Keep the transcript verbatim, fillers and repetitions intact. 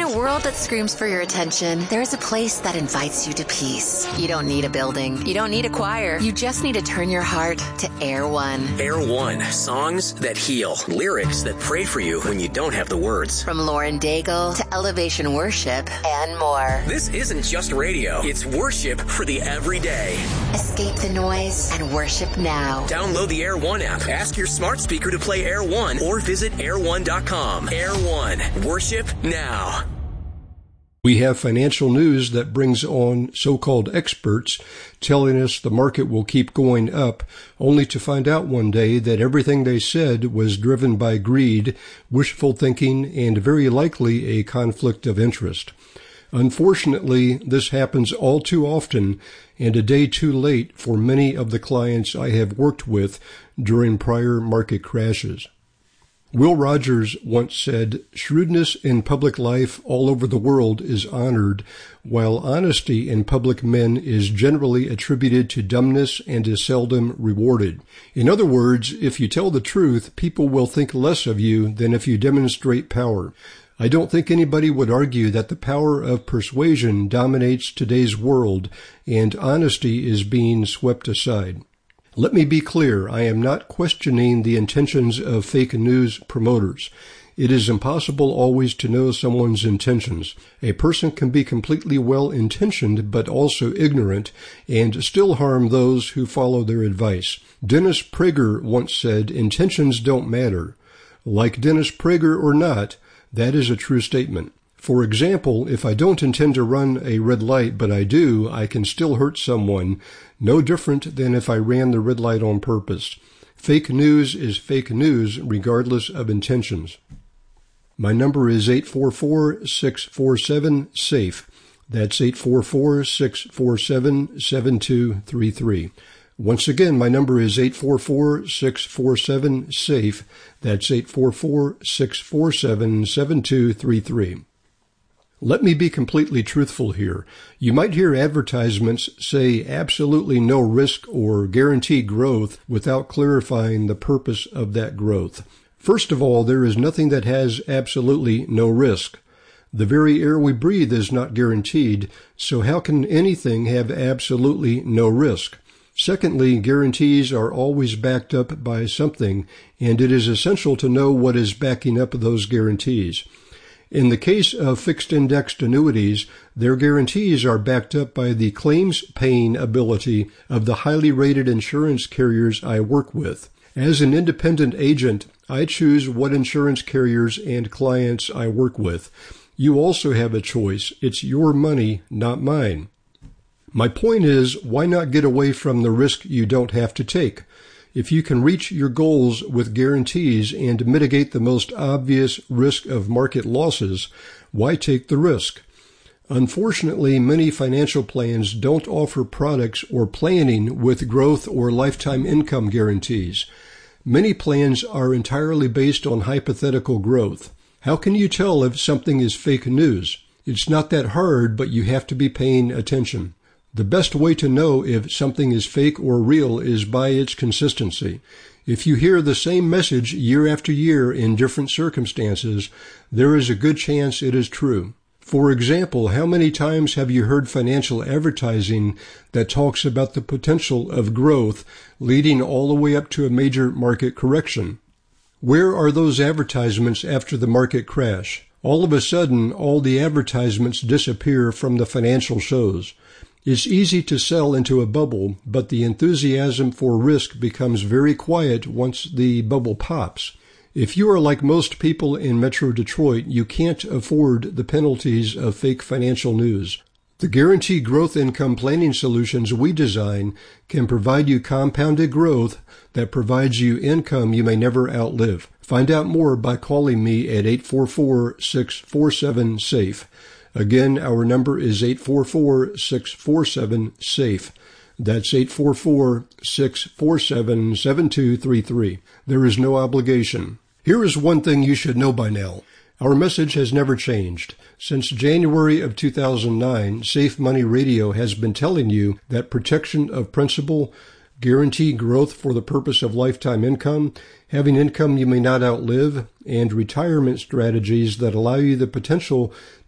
a world that screams for your attention, there is a place that invites you to peace. You don't need a building. You don't need a choir. You just need to turn your heart to Air One. Air One. Songs that heal. Lyrics that pray for you when you don't have the words. From Lauren Daigle to Elevation Worship and more. This isn't just radio. It's worship for the everyday. Escape the noise and worship now. Download the Air One app. Ask your smart speaker to play Air One or visit air one dot com. Air One. Worship now. We have financial news that brings on so-called experts telling us the market will keep going up, only to find out one day that everything they said was driven by greed, wishful thinking, and very likely a conflict of interest. Unfortunately, this happens all too often and a day too late for many of the clients I have worked with during prior market crashes. Will Rogers once said, "Shrewdness in public life all over the world is honored, while honesty in public men is generally attributed to dumbness and is seldom rewarded." In other words, if you tell the truth, people will think less of you than if you demonstrate power. I don't think anybody would argue that the power of persuasion dominates today's world and honesty is being swept aside. Let me be clear, I am not questioning the intentions of fake news promoters. It is impossible always to know someone's intentions. A person can be completely well-intentioned but also ignorant and still harm those who follow their advice. Dennis Prager once said, "Intentions don't matter." Like Dennis Prager or not, that is a true statement. For example, if I don't intend to run a red light, but I do, I can still hurt someone, no different than if I ran the red light on purpose. Fake news is fake news regardless of intentions. My number is eight four four, six four seven, SAFE. That's eight four four, six four seven, seven two three three. Once again, my number is eight four four, six four seven, SAFE. That's eight four four, six four seven, seven two three three. Let me be completely truthful here. You might hear advertisements say absolutely no risk or guaranteed growth without clarifying the purpose of that growth. First of all, there is nothing that has absolutely no risk. The very air we breathe is not guaranteed, so how can anything have absolutely no risk? Secondly, guarantees are always backed up by something, and it is essential to know what is backing up those guarantees. In the case of fixed-indexed annuities, their guarantees are backed up by the claims-paying ability of the highly rated insurance carriers I work with. As an independent agent, I choose what insurance carriers and clients I work with. You also have a choice. It's your money, not mine. My point is, why not get away from the risk you don't have to take? If you can reach your goals with guarantees and mitigate the most obvious risk of market losses, why take the risk? Unfortunately, many financial plans don't offer products or planning with growth or lifetime income guarantees. Many plans are entirely based on hypothetical growth. How can you tell if something is fake news? It's not that hard, but you have to be paying attention. The best way to know if something is fake or real is by its consistency. If you hear the same message year after year in different circumstances, there is a good chance it is true. For example, how many times have you heard financial advertising that talks about the potential of growth leading all the way up to a major market correction? Where are those advertisements after the market crash? All of a sudden, all the advertisements disappear from the financial shows. It's easy to sell into a bubble, but the enthusiasm for risk becomes very quiet once the bubble pops. If you are like most people in Metro Detroit, you can't afford the penalties of fake financial news. The guaranteed growth income planning solutions we design can provide you compounded growth that provides you income you may never outlive. Find out more by calling me at eight four four, six four seven, SAFE. Again, our number is eight four four, six four seven, SAFE. That's eight four four, six four seven, seven two three three. There is no obligation. Here is one thing you should know by now. Our message has never changed. Since January of two thousand nine, Safe Money Radio has been telling you that protection of principal, guaranteed growth for the purpose of lifetime income, having income you may not outlive, and retirement strategies that allow you the potential